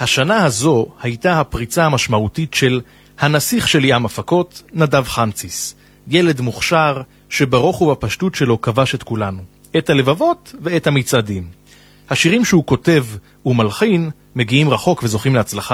השנה הזו הייתה הפריצה המשמעותית של הנסיך של ים הפקות, נדב חנציס, ילד מוכשר שברוך ובפשטות שלו כבש את כולנו, את הלבבות ואת המצעדים. השירים שהוא כותב ומלחין מגיעים רחוק וזוכים להצלחה